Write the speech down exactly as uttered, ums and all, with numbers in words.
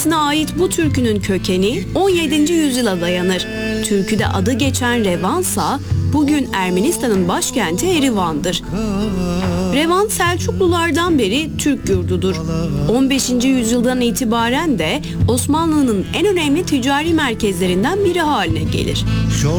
ailesine ait bu türkünün kökeni on yedinci yüzyıla dayanır. Türküde adı geçen Revansa bugün Ermenistan'ın başkenti Erivan'dır. Revan Selçuklulardan beri Türk yurdudur. on beşinci yüzyıldan itibaren de Osmanlı'nın en önemli ticari merkezlerinden biri haline gelir.